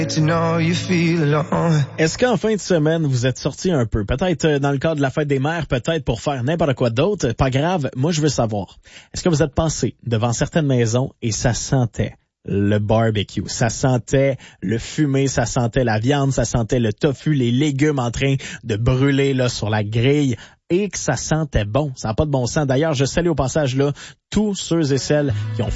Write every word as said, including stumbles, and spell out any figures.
Est-ce qu'en fin de semaine, vous êtes sortis un peu? Peut-être dans le cadre de la fête des mères, peut-être pour faire n'importe quoi d'autre. Pas grave, moi je veux savoir. Est-ce que vous êtes passé devant certaines maisons et ça sentait le barbecue, ça sentait le fumé, ça sentait la viande, ça sentait le tofu, les légumes en train de brûler là sur la grille et que ça sentait bon. Ça n'a pas de bon sens. D'ailleurs, je salue au passage là tous ceux et celles qui ont